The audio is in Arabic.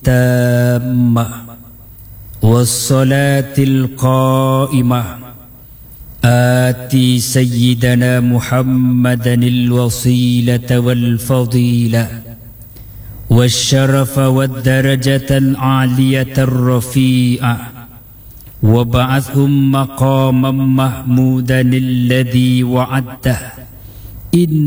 التامة والصلاة القائمة آتي سيدنا محمدا الوسيلة والفضيلة والشرف والدرجة العالية الرفيعة وابعثهم مقاما محمودا الذي وعده.